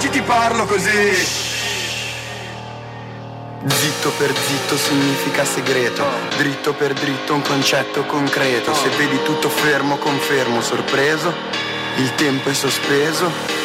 oggi ti parlo così. Zitto per zitto significa segreto, dritto per dritto un concetto concreto. Se vedi tutto fermo confermo sorpreso, il tempo è sospeso,